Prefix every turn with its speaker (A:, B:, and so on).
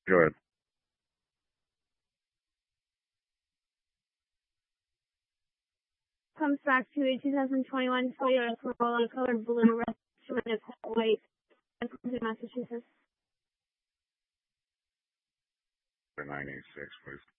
A: Go ahead.
B: Comes back to a 2021 Toyota Corolla colored blue, restaurant of white, in Massachusetts.
A: 986, please.